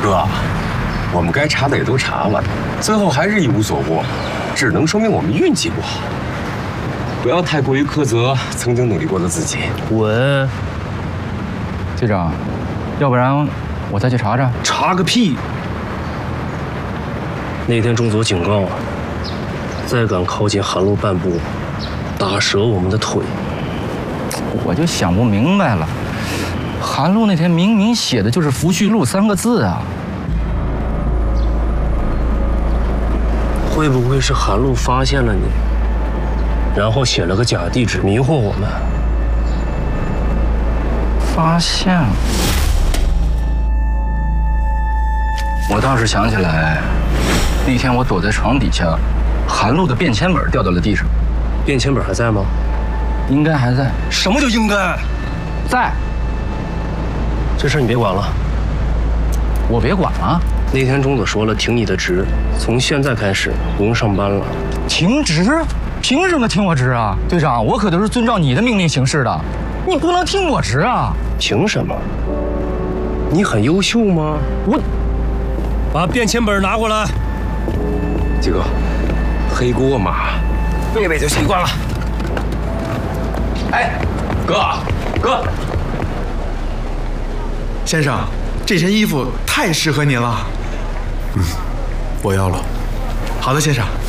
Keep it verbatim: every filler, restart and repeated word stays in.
哥，我们该查的也都查了，最后还是一无所获，只能说明我们运气不好。不要太过于苛责曾经努力过的自己。 稳。 队长，要不然我再去查查。 查个屁！那天中佐警告，再敢靠近韩露半步，打折我们的腿。 我就想不明白了，韩露那天明明写的就是福旭路三个字啊。 会不会是韩露发现了你，然后写了个假地址迷惑我们？ 发现了，我倒是想起来，那天我躲在床底下，韩露的便签本掉到了地上。 便签本还在吗？ 应该还在。 什么叫应该？ 在。 这事你别管了。 我别管了。 那天中佐说了，停你的职，从现在开始不用上班了。 停职？凭什么停我职啊？队长，我可都是遵照你的命令行事的，你不能停我职啊！ 凭什么？你很优秀吗？ 我把便签本拿过来。 几哥，黑锅嘛，背背就习惯了。哎，哥，哥， 先生，这身衣服太适合您了。嗯，我要了。好的，先生。